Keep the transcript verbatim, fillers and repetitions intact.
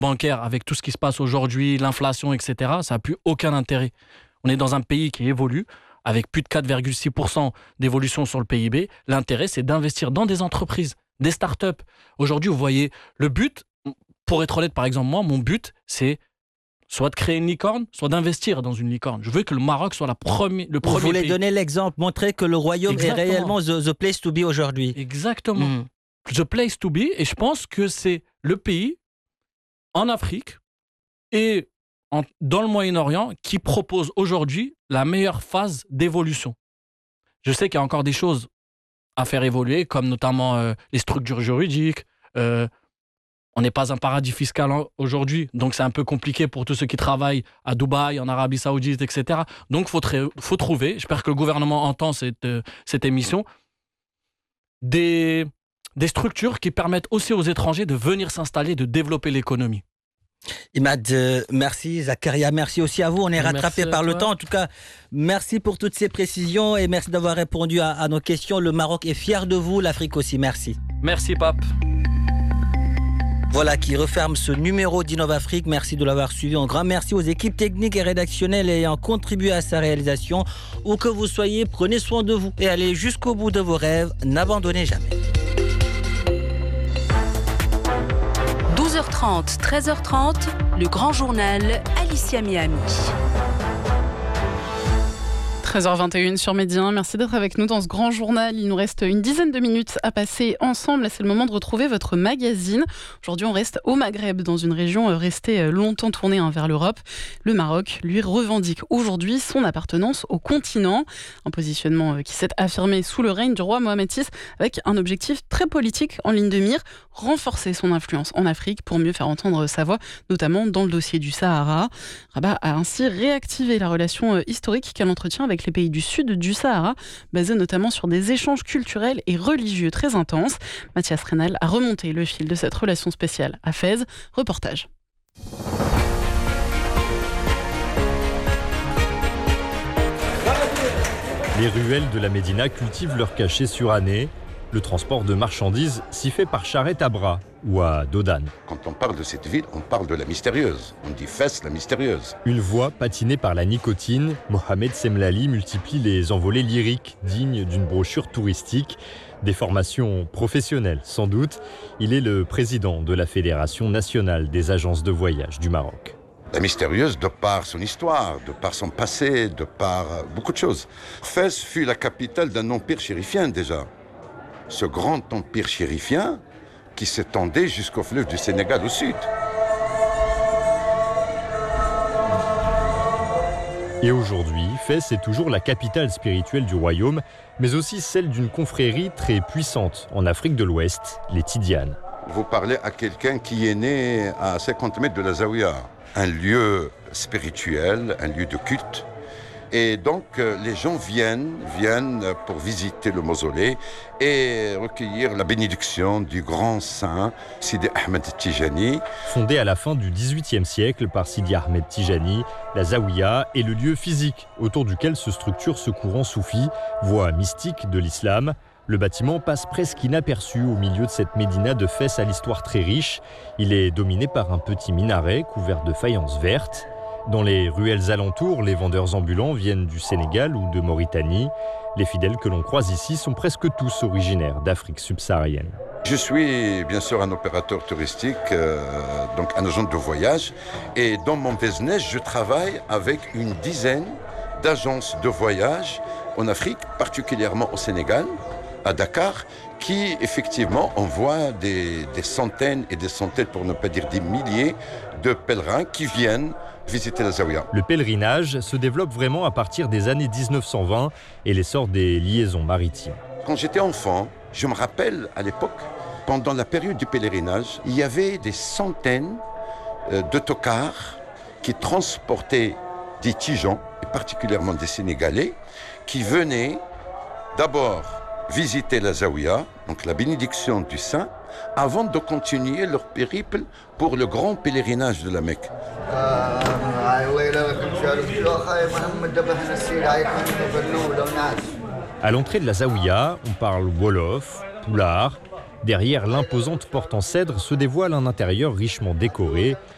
bancaire avec tout ce qui se passe aujourd'hui, l'inflation, et cetera, ça n'a plus aucun intérêt. On est dans un pays qui évolue, avec plus de quatre virgule six pour cent d'évolution sur le P I B. L'intérêt, c'est d'investir dans des entreprises, des startups. Aujourd'hui, vous voyez, le but, pour être honnête, par exemple, moi, mon but, c'est soit de créer une licorne, soit d'investir dans une licorne. Je veux que le Maroc soit la première, le premier pays. Vous voulez donner l'exemple, montrer que le royaume Exactement. est réellement the, the place to be aujourd'hui. Exactement. Mmh. The place to be, et je pense que c'est le pays en Afrique et en, dans le Moyen-Orient qui propose aujourd'hui la meilleure phase d'évolution. Je sais qu'il y a encore des choses à faire évoluer, comme notamment euh, les structures juridiques. Euh, on n'est pas un paradis fiscal aujourd'hui, donc c'est un peu compliqué pour tous ceux qui travaillent à Dubaï, en Arabie Saoudite, et cetera. Donc il faut, faut trouver, j'espère que le gouvernement entend cette, euh, cette émission, des, des structures qui permettent aussi aux étrangers de venir s'installer, de développer l'économie. Imad, euh, merci. Zakaria, merci aussi à vous. On est rattrapé par le temps. En tout cas, merci pour toutes ces précisions et merci d'avoir répondu à, à nos questions. Le Maroc est fier de vous, l'Afrique aussi. Merci. Merci, Pape. Voilà qui referme ce numéro d'InnovAfrique. Merci de l'avoir suivi. Un grand merci aux équipes techniques et rédactionnelles ayant contribué à sa réalisation. Où que vous soyez, prenez soin de vous et allez jusqu'au bout de vos rêves. N'abandonnez jamais. douze heures trente, treize heures trente, le grand journal Alicia Miami. treize heures vingt et une sur Média. Merci d'être avec nous dans ce grand journal. Il nous reste une dizaine de minutes à passer ensemble. C'est le moment de retrouver votre magazine. Aujourd'hui, on reste au Maghreb, dans une région restée longtemps tournée hein, vers l'Europe. Le Maroc, lui, revendique aujourd'hui son appartenance au continent. Un positionnement qui s'est affirmé sous le règne du roi Mohamed six avec un objectif très politique en ligne de mire, renforcer son influence en Afrique pour mieux faire entendre sa voix, notamment dans le dossier du Sahara. Rabat a ainsi réactivé la relation historique qu'elle entretient avec les pays du sud du Sahara, basée notamment sur des échanges culturels et religieux très intenses. Mathias Reynal a remonté le fil de cette relation spéciale à Fès. Reportage. Les ruelles de la Médina cultivent leur cachet suranné. Le transport de marchandises s'y fait par charrette à bras ou à dodane. Quand on parle de cette ville, on parle de la mystérieuse. On dit Fès, la mystérieuse. Une voix patinée par la nicotine, Mohamed Semlali multiplie les envolées lyriques dignes d'une brochure touristique. Des formations professionnelles, sans doute. Il est le président de la Fédération nationale des agences de voyage du Maroc. La mystérieuse, de par son histoire, de par son passé, de par beaucoup de choses. Fès fut la capitale d'un empire chérifien déjà. Ce grand empire chérifien qui s'étendait jusqu'au fleuve du Sénégal au sud. Et aujourd'hui, Fès est toujours la capitale spirituelle du royaume, mais aussi celle d'une confrérie très puissante en Afrique de l'Ouest, les Tidianes. Vous parlez à quelqu'un qui est né à cinquante mètres de la Zawiya, un lieu spirituel, un lieu de culte. Et donc, les gens viennent, viennent pour visiter le mausolée et recueillir la bénédiction du grand saint Sidi Ahmed Tijani. Fondée à la fin du dix-huitième siècle par Sidi Ahmed Tijani, la Zawiya est le lieu physique autour duquel se structure ce courant soufi, voie mystique de l'islam. Le bâtiment passe presque inaperçu au milieu de cette médina de Fès à l'histoire très riche. Il est dominé par un petit minaret couvert de faïence verte. Dans les ruelles alentours, les vendeurs ambulants viennent du Sénégal ou de Mauritanie. Les fidèles que l'on croise ici sont presque tous originaires d'Afrique subsaharienne. Je suis bien sûr un opérateur touristique, euh, donc un agent de voyage. Et dans mon business, je travaille avec une dizaine d'agences de voyage en Afrique, particulièrement au Sénégal, à Dakar, qui effectivement envoient des, des centaines et des centaines, pour ne pas dire des milliers, de pèlerins qui viennent visiter la Zawiya. Le pèlerinage se développe vraiment à partir des années dix-neuf cent vingt et l'essor des liaisons maritimes. Quand j'étais enfant, je me rappelle à l'époque, pendant la période du pèlerinage, il y avait des centaines d'autocars qui transportaient des Tijans, et particulièrement des Sénégalais, qui venaient d'abord visiter la Zawiya, donc la bénédiction du saint, avant de continuer leur périple pour le grand pèlerinage de la Mecque. À l'entrée de la Zawiya, on parle wolof, poulard. Derrière l'imposante porte en cèdre se dévoile un intérieur richement décoré.